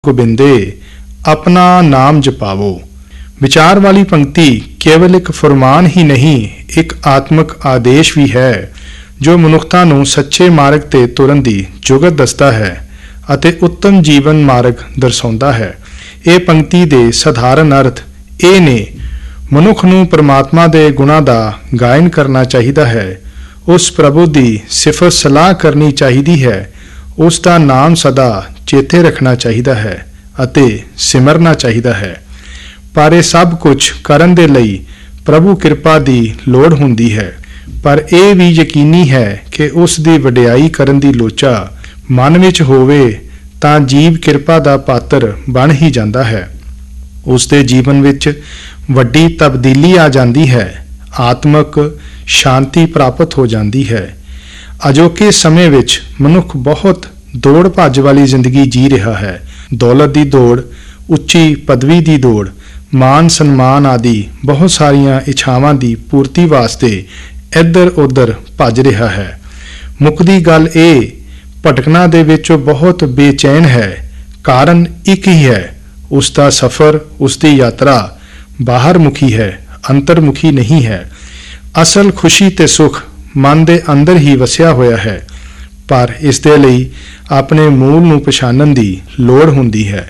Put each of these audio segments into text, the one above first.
गोबिंदे अपना नाम जपावो। विचार वाली पंक्ति केवल एक फरमान ही नहीं, एक आत्मक आदेश भी है जो मनुखता ਨੂੰ ਸੱਚੇ ਮਾਰਗ ਤੇ ਤੁਰਨ ਦੀ ਜੁਗਤ ਦੱਸਦਾ ਹੈ ਅਤੇ ਉੱਤਮ ਜੀਵਨ ਮਾਰਗ ਦਰਸਾਉਂਦਾ ਹੈ। ਇਹ ਪੰਕਤੀ ਦੇ ਸਧਾਰਨ ਅਰਥ ਇਹ ਨੇ, ਮਨੁੱਖ ਨੂੰ ਪਰਮਾਤਮਾ ਦੇ ਗੁਣਾਂ ਦਾ ਗਾਇਨ ਕਰਨਾ ਚਾਹੀਦਾ ਹੈ, ਉਸ ਪ੍ਰਭੂ ਦੀ ਸਿਫਤ ਸਲਾਹ ਕਰਨੀ ਚਾਹੀਦੀ ਹੈ, ਉਸ ਦਾ ਨਾਮ ਸਦਾ ਚੇਤੇ ਰੱਖਣਾ ਚਾਹੀਦਾ ਹੈ ਅਤੇ ਸਿਮਰਨਾ ਚਾਹੀਦਾ ਹੈ। ਪਰ ਇਹ ਸਭ ਕੁਝ ਕਰਨ ਦੇ ਲਈ ਪ੍ਰਭੂ ਕਿਰਪਾ ਦੀ ਲੋੜ ਹੁੰਦੀ ਹੈ, ਪਰ ਇਹ ਵੀ ਯਕੀਨੀ ਹੈ ਕਿ ਉਸ ਦੀ ਵਡਿਆਈ ਕਰਨ ਦੀ ਲੋਚਾ ਮਨ ਵਿੱਚ ਹੋਵੇ ਤਾਂ ਜੀਵ ਕਿਰਪਾ ਦਾ ਪਾਤਰ ਬਣ ਹੀ ਜਾਂਦਾ ਹੈ। ਉਸ ਦੇ ਜੀਵਨ ਵਿੱਚ ਵੱਡੀ ਤਬਦੀਲੀ ਆ ਜਾਂਦੀ ਹੈ, ਆਤਮਕ ਸ਼ਾਂਤੀ ਪ੍ਰਾਪਤ ਹੋ ਜਾਂਦੀ ਹੈ। ਅਜੋਕੇ ਸਮੇਂ ਵਿੱਚ ਮਨੁੱਖ ਬਹੁਤ ਦੌੜ ਭੱਜ ਵਾਲੀ ਜ਼ਿੰਦਗੀ ਜੀ ਰਿਹਾ ਹੈ। ਦੌਲਤ ਦੀ ਦੌੜ, ਉੱਚੀ ਪਦਵੀ ਦੀ ਦੌੜ, ਮਾਨ ਸਨਮਾਨ ਆਦਿ ਬਹੁਤ ਸਾਰੀਆਂ ਇੱਛਾਵਾਂ ਦੀ ਪੂਰਤੀ ਵਾਸਤੇ ਇੱਧਰ ਉੱਧਰ ਭੱਜ ਰਿਹਾ ਹੈ। ਮੁੱਕਦੀ ਗੱਲ ਇਹ, ਭਟਕਣਾ ਦੇ ਵਿੱਚੋਂ ਬਹੁਤ ਬੇਚੈਨ ਹੈ। ਕਾਰਨ ਇੱਕ ਹੀ ਹੈ, ਉਸ ਦਾ ਸਫ਼ਰ, ਉਸ ਦੀ ਯਾਤਰਾ ਬਾਹਰ ਮੁਖੀ ਹੈ, ਅੰਤਰਮੁਖੀ ਨਹੀਂ ਹੈ। ਅਸਲ ਖੁਸ਼ੀ ਤੇ ਸੁੱਖ ਮਨ ਦੇ ਅੰਦਰ ਹੀ ਵਸਿਆ ਹੋਇਆ ਹੈ, ਪਰ ਇਸ ਦੇ ਲਈ ਆਪਣੇ ਮੂਲ ਨੂੰ ਪਛਾਣਨ ਦੀ ਲੋੜ ਹੁੰਦੀ ਹੈ।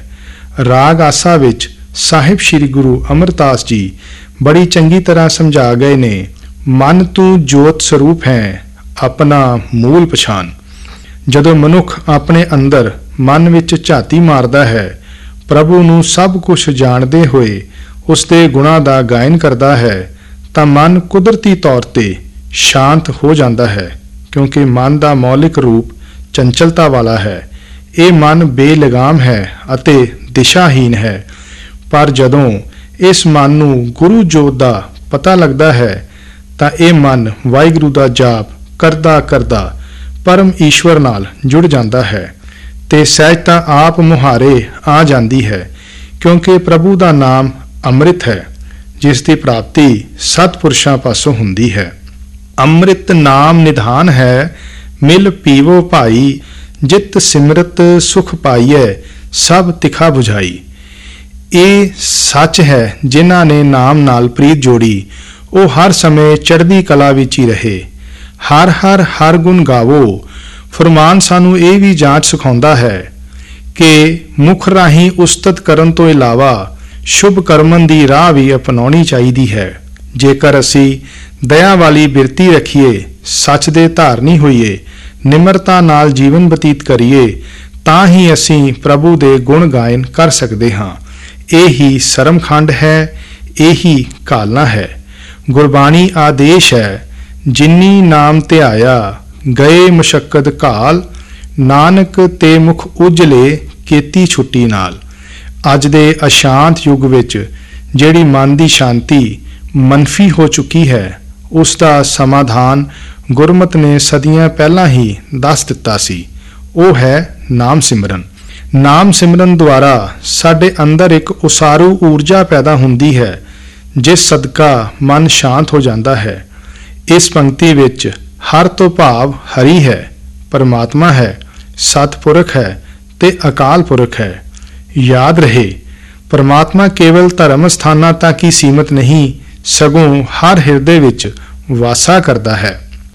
ਰਾਗ ਆਸਾ ਵਿੱਚ ਸਾਹਿਬ ਸ੍ਰੀ ਗੁਰੂ ਅਮਰਦਾਸ ਜੀ ਬੜੀ ਚੰਗੀ ਤਰ੍ਹਾਂ ਸਮਝਾ ਗਏ ਨੇ, ਮਨ ਤੂੰ ਜੋਤ ਸਰੂਪ ਹੈ, ਆਪਣਾ ਮੂਲ ਪਛਾਣ। ਜਦੋਂ ਮਨੁੱਖ ਆਪਣੇ ਅੰਦਰ ਮਨ ਵਿੱਚ ਝਾਤੀ ਮਾਰਦਾ ਹੈ, ਪ੍ਰਭੂ ਨੂੰ ਸਭ ਕੁਝ ਜਾਣਦੇ ਹੋਏ ਉਸ ਦੇ ਗੁਣਾਂ ਦਾ ਗਾਇਨ ਕਰਦਾ ਹੈ, ਤਾਂ ਮਨ ਕੁਦਰਤੀ ਤੌਰ ਤੇ ਸ਼ਾਂਤ ਹੋ ਜਾਂਦਾ ਹੈ, ਕਿਉਂਕਿ ਮਨ ਦਾ ਮੌਲਿਕ ਰੂਪ ਚੰਚਲਤਾ ਵਾਲਾ ਹੈ। ਇਹ ਮਨ ਬੇਲਗਾਮ ਹੈ ਅਤੇ ਦਿਸ਼ਾਹੀਨ ਹੈ। ਪਰ ਜਦੋਂ ਇਸ ਮਨ ਨੂੰ ਗੁਰੂ ਜੋਤ ਦਾ ਪਤਾ ਲੱਗਦਾ ਹੈ ਤਾਂ ਇਹ ਮਨ ਵਾਹਿਗੁਰੂ ਦਾ ਜਾਪ ਕਰਦਾ ਕਰਦਾ ਪਰਮ ਈਸ਼ਵਰ ਨਾਲ ਜੁੜ ਜਾਂਦਾ ਹੈ ਤੇ ਸਹਿਜਤਾ ਆਪ ਮੁਹਾਰੇ ਆ ਜਾਂਦੀ ਹੈ, ਕਿਉਂਕਿ ਪ੍ਰਭੂ ਦਾ ਨਾਮ ਅੰਮ੍ਰਿਤ ਹੈ, ਜਿਸ ਦੀ ਪ੍ਰਾਪਤੀ ਸਤਿਪੁਰਸ਼ਾਂ ਪਾਸੋਂ ਹੁੰਦੀ ਹੈ। ਅੰਮ੍ਰਿਤ ਨਾਮ ਨਿਧਾਨ ਹੈ, ਮਿਲ ਪੀਵੋ ਭਾਈ, ਜਿਤ ਸਿਮਰਤ ਸੁਖ ਪਾਈਐ, ਸਭ ਤਿਖਾ 부ਝਾਈ। ਇਹ ਸੱਚ ਹੈ, ਜਿਨ੍ਹਾਂ ਨੇ ਨਾਮ ਨਾਲ ਪ੍ਰੀਤ ਜੋੜੀ, ਉਹ ਹਰ ਸਮੇਂ ਚੜ੍ਹਦੀ ਕਲਾ ਵਿੱਚ ਹੀ ਰਹੇ। ਹਰ ਹਰ ਹਰ ਗੁਣ ਗਾਵੋ। ਫਰਮਾਨ ਸਾਨੂੰ ਇਹ ਵੀ ਜਾਂਚ ਸਿਖਾਉਂਦਾ ਹੈ ਕਿ ਮੁਖ ਰਾਹੀਂ ਉਸਤਤ ਕਰਨ ਤੋਂ ਇਲਾਵਾ ਸ਼ੁਭ ਕਰਮਨ ਦੀ ਰਾਹ ਵੀ ਅਪਣਾਉਣੀ ਚਾਹੀਦੀ ਹੈ। ਜੇਕਰ ਅਸੀਂ ਦਇਆ ਵਾਲੀ ਬਿਰਤੀ ਰੱਖੀਏ, ਸੱਚ ਦੇ ਧਾਰਨੀ ਹੋਈਏ, ਨਿਮਰਤਾ ਨਾਲ ਜੀਵਨ ਬਤੀਤ ਕਰੀਏ, ਤਾਂ ਹੀ ਅਸੀਂ ਪ੍ਰਭੂ ਦੇ ਗੁਣ ਗਾਇਨ ਕਰ ਸਕਦੇ ਹਾਂ। ਇਹ ਹੀ ਸਰਮਖੰਡ ਹੈ, ਇਹੀ ਘਾਲਣਾ ਹੈ। ਗੁਰਬਾਣੀ ਆਦੇਸ਼ ਹੈ, ਜਿਨੀ ਨਾਮ ਧਿਆਇਆ ਗਏ ਮੁਸ਼ੱਕਤ ਘਾਲ, ਨਾਨਕ ਤੇ ਮੁਖ ਉਜਲੇ ਕੀਤੀ ਛੁੱਟੀ ਨਾਲ। ਅੱਜ ਦੇ ਅਸ਼ਾਂਤ ਯੁੱਗ ਵਿੱਚ ਜਿਹੜੀ ਮਨ ਦੀ ਸ਼ਾਂਤੀ ਮਨਫੀ ਹੋ ਚੁੱਕੀ ਹੈ, ਉਸ ਦਾ ਸਮਾਧਾਨ ਗੁਰਮਤਿ ਨੇ ਸਦੀਆਂ ਪਹਿਲਾਂ ਹੀ ਦੱਸ ਦਿੱਤਾ ਸੀ। ਉਹ ਹੈ ਨਾਮ ਸਿਮਰਨ। ਨਾਮ ਸਿਮਰਨ ਦੁਆਰਾ ਸਾਡੇ ਅੰਦਰ ਇੱਕ ਉਸਾਰੂ ਊਰਜਾ ਪੈਦਾ ਹੁੰਦੀ ਹੈ, ਜਿਸ ਸਦਕਾ ਮਨ ਸ਼ਾਂਤ ਹੋ ਜਾਂਦਾ ਹੈ। ਇਸ ਪੰਕਤੀ ਵਿੱਚ ਹਰ ਤੋਂ ਭਾਵ ਹਰੀ ਹੈ, ਪਰਮਾਤਮਾ ਹੈ, ਸਤਿਪੁਰਖ ਹੈ ਤੇ ਅਕਾਲ ਪੁਰਖ ਹੈ। ਯਾਦ ਰਹੇ, ਪਰਮਾਤਮਾ ਕੇਵਲ ਧਰਮ ਸਥਾਨਾਂ ਤੱਕ ਹੀ ਸੀਮਤ ਨਹੀਂ, ਸਗੋਂ ਹਰ ਹਿਰਦੇ ਵਿੱਚ ਵਾਸਾ ਕਰਦਾ ਹੈ।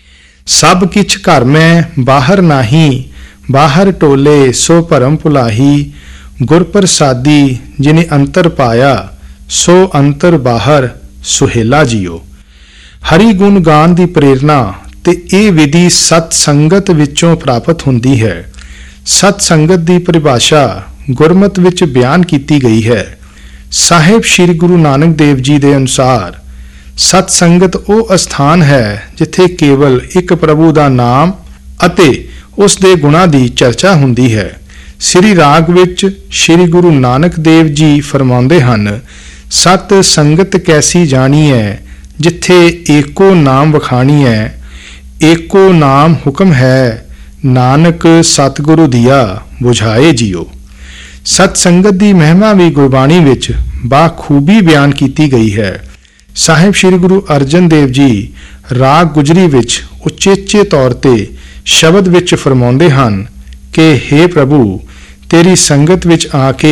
ਸਭ ਕਿਛ ਘਰ ਮੈਂ ਬਾਹਰ ਨਾਹੀ, ਬਾਹਰ ਟੋਲੇ ਸੋ ਭਰਮ ਭੁਲਾਹੀ, ਗੁਰ ਪ੍ਰਸਾਦੀ ਜਿਨੇ ਅੰਤਰ ਪਾਇਆ, ਸੋ ਅੰਤਰ ਬਾਹਰ ਸੁਹੇਲਾ ਜੀਓ। ਹਰੀ ਗੁਣ ਗਾਨ ਦੀ ਪ੍ਰੇਰਨਾ ਤੇ ਇਹ ਵਿਧੀ ਸਤ ਸੰਗਤ ਵਿੱਚੋਂ ਪ੍ਰਾਪਤ ਹੁੰਦੀ ਹੈ। ਸਤ ਸੰਗਤ ਦੀ ਪਰਿਭਾਸ਼ਾ ਗੁਰਮਤਿ ਵਿੱਚ ਬਿਆਨ ਕੀਤੀ ਗਈ ਹੈ। ਸਾਹਿਬ ਸ੍ਰੀ ਗੁਰੂ ਨਾਨਕ ਦੇਵ ਜੀ ਦੇ ਅਨੁਸਾਰ ਸਤ ਸੰਗਤ ਉਹ ਅਸਥਾਨ ਹੈ ਜਿੱਥੇ ਕੇਵਲ ਇੱਕ ਪ੍ਰਭੂ ਦਾ ਨਾਮ ਅਤੇ ਉਸ ਦੇ ਗੁਣਾਂ ਦੀ ਚਰਚਾ ਹੁੰਦੀ ਹੈ। ਸ੍ਰੀ ਰਾਗ ਵਿੱਚ ਸ੍ਰੀ ਗੁਰੂ ਨਾਨਕ ਦੇਵ ਜੀ ਫਰਮਾਉਂਦੇ ਹਨ, ਸਤ ਸੰਗਤ ਕੈਸੀ ਜਾਣੀ ਹੈ, ਜਿੱਥੇ ਏਕੋ ਨਾਮ ਵਖਾਣੀ ਹੈ, ਏਕੋ ਨਾਮ ਹੁਕਮ ਹੈ, ਨਾਨਕ ਸਤਿਗੁਰੂ ਦੀਆ ਬੁਝਾਏ ਜੀਓ। ਸਤ ਸੰਗਤ ਦੀ ਮਹਿਮਾ ਵੀ ਗੁਰਬਾਣੀ ਵਿੱਚ ਬਾਖੂਬੀ ਬਿਆਨ ਕੀਤੀ ਗਈ ਹੈ। ਸਾਹਿਬ ਸ੍ਰੀ ਗੁਰੂ ਅਰਜਨ ਦੇਵ ਜੀ ਰਾਗ ਗੁਜਰੀ ਵਿੱਚ ਉਚੇਚੇ ਤੌਰ ਤੇ ਸ਼ਬਦ ਵਿੱਚ ਫਰਮਾਉਂਦੇ ਹਨ ਕਿ ਹੇ ਪ੍ਰਭੂ, ਤੇਰੀ ਸੰਗਤ ਵਿੱਚ ਆ ਕੇ